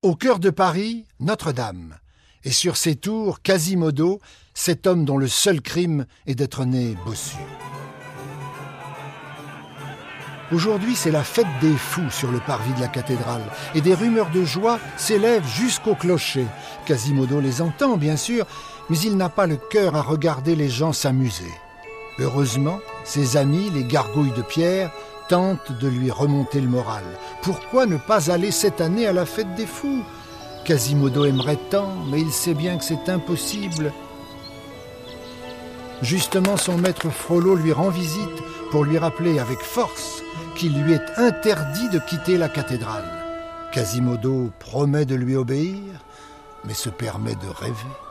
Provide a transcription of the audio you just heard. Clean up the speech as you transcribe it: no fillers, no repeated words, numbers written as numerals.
Au cœur de Paris, Notre-Dame. Et sur ses tours, Quasimodo, cet homme dont le seul crime est d'être né bossu. Aujourd'hui, c'est la fête des fous sur le parvis de la cathédrale et des rumeurs de joie s'élèvent jusqu'au clocher. Quasimodo les entend, bien sûr, mais il n'a pas le cœur à regarder les gens s'amuser. Heureusement, ses amis, les gargouilles de pierre, tentent de lui remonter le moral. Pourquoi ne pas aller cette année à la fête des fous ? Quasimodo aimerait tant, mais il sait bien que c'est impossible. Justement, son maître Frollo lui rend visite pour lui rappeler avec force qu'il lui est interdit de quitter la cathédrale. Quasimodo promet de lui obéir, mais se permet de rêver.